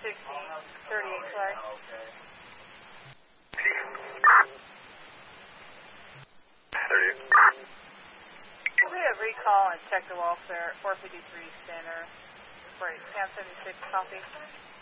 sorry. We have recall and check the welfare, 453 center. Break, Cam 76, copy.